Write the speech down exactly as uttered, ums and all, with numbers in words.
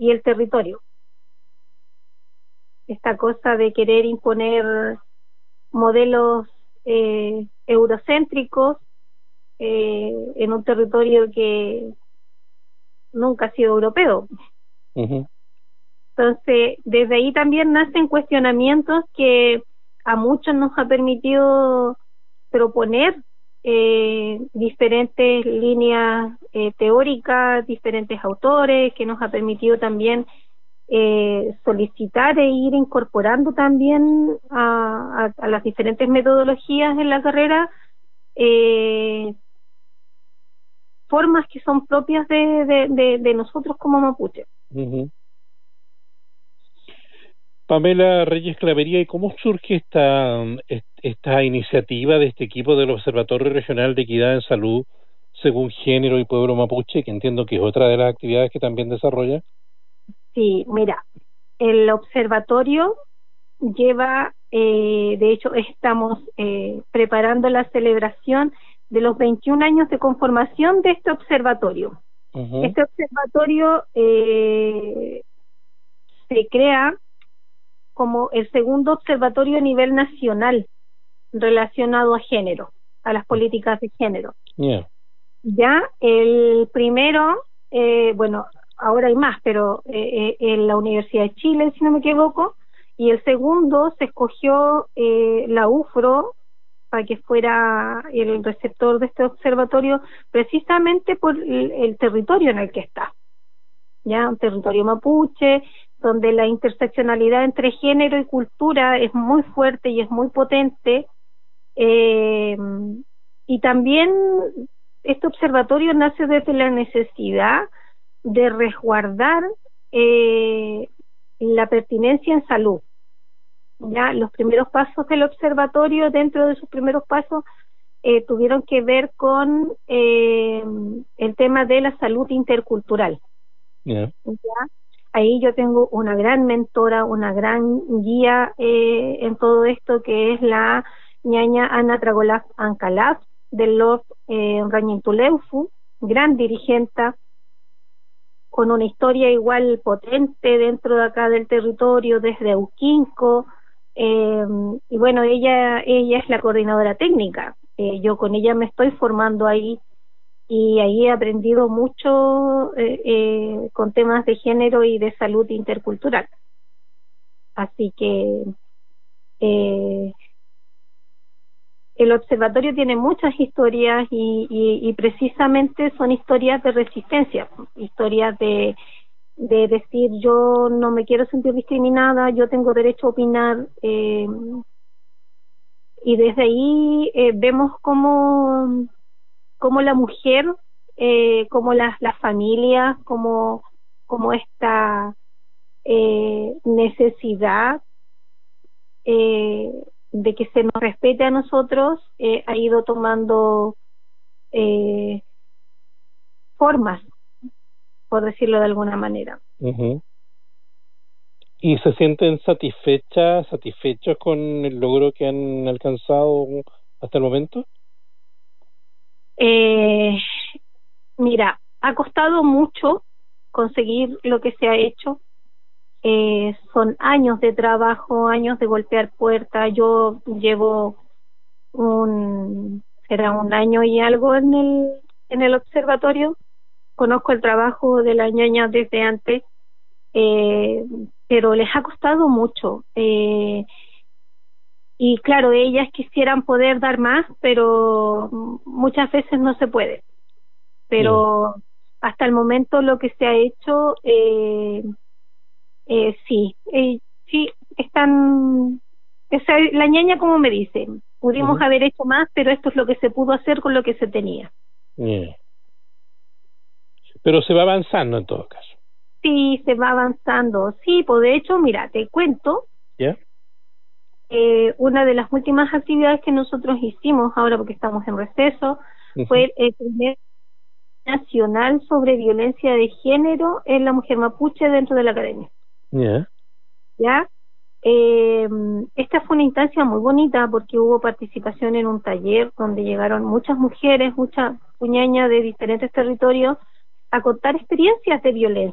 y el territorio. Esta cosa de querer imponer modelos eh, eurocéntricos eh, en un territorio que nunca ha sido europeo. Uh-huh. Entonces, desde ahí también nacen cuestionamientos que a muchos nos ha permitido proponer eh, diferentes líneas eh, teóricas, diferentes autores, que nos ha permitido también eh, solicitar e ir incorporando también a, a, a las diferentes metodologías en la carrera eh, formas que son propias de, de, de, de nosotros como mapuche. Uh-huh. Pamela Reyes Clavería, ¿y cómo surge esta, esta iniciativa de este equipo del Observatorio Regional de Equidad en Salud según género y pueblo mapuche, que entiendo que es otra de las actividades que también desarrolla? Sí, mira, el observatorio lleva, eh, de hecho estamos eh, preparando la celebración de los veintiún años de conformación de este observatorio. Uh-huh. Este observatorio eh, se crea como el segundo observatorio a nivel nacional relacionado a género, a las políticas de género. Yeah. Ya el primero, eh, bueno, ahora hay más, pero eh, en la Universidad de Chile, si no me equivoco, y el segundo se escogió eh, la U F R O para que fuera el receptor de este observatorio, precisamente por el, el territorio en el que está. Ya, un territorio mapuche, donde la interseccionalidad entre género y cultura es muy fuerte y es muy potente, eh, y también este observatorio nace desde la necesidad de resguardar eh, la pertinencia en salud. Ya, los primeros pasos del observatorio, dentro de sus primeros pasos, eh, tuvieron que ver con eh, el tema de la salud intercultural. Yeah. ¿Ya? Ahí yo tengo una gran mentora, una gran guía eh, en todo esto, que es la ñaña Ana Tragolaf Ancalaf del Lord eh, Rañintuleufu, gran dirigenta, con una historia igual potente dentro de acá del territorio, desde Auquinco, eh, y bueno, ella ella es la coordinadora técnica. Eh, yo con ella me estoy formando ahí, y ahí he aprendido mucho eh, eh, con temas de género y de salud intercultural. Así que eh, el observatorio tiene muchas historias y, y, y precisamente son historias de resistencia, historias de, de decir yo no me quiero sentir discriminada, yo tengo derecho a opinar, eh, y desde ahí eh, vemos cómo como la mujer, eh, como las las familias, como como esta eh, necesidad eh, de que se nos respete a nosotros eh, ha ido tomando eh, formas, por decirlo de alguna manera. Uh-huh. ¿Y se sienten satisfechas, satisfechos con el logro que han alcanzado hasta el momento? Eh, mira, ha costado mucho conseguir lo que se ha hecho. Eh, son años de trabajo, años de golpear puertas. Yo llevo un, será un año y algo en el en el observatorio. Conozco el trabajo de la ñaña desde antes, eh, pero les ha costado mucho. Eh, Y claro, ellas quisieran poder dar más, pero muchas veces no se puede. Pero sí, hasta el momento lo que se ha hecho, eh, eh, sí, eh, sí, están, esa, la ñaña como me dice, pudimos uh-huh. haber hecho más, pero esto es lo que se pudo hacer con lo que se tenía. Yeah. Pero se va avanzando en todo caso. Sí, se va avanzando. Sí, pues de hecho, mira, te cuento. ¿Ya? Yeah. Eh, una de las últimas actividades que nosotros hicimos ahora, porque estamos en receso, uh-huh. fue el primer nacional sobre violencia de género en la mujer mapuche dentro de la academia. Yeah. ¿Ya? Eh, esta fue una instancia muy bonita porque hubo participación en un taller donde llegaron muchas mujeres, muchas puñañas de diferentes territorios a contar experiencias de violencia.